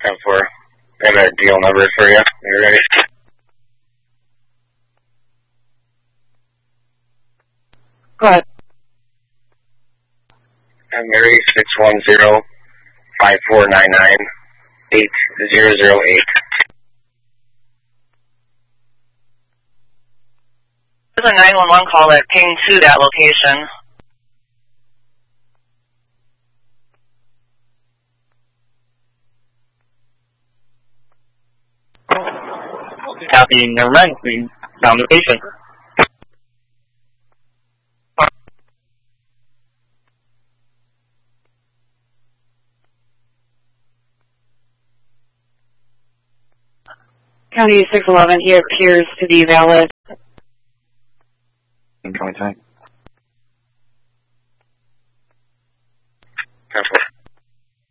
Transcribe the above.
10-4. Got a deal number for you. You ready? Go ahead. Mary 610-5499-8008. There's a 911 call that pinged to that location. Copy, never mind, we found the patient. County 611, he appears to be valid. Incoming time. 10-4.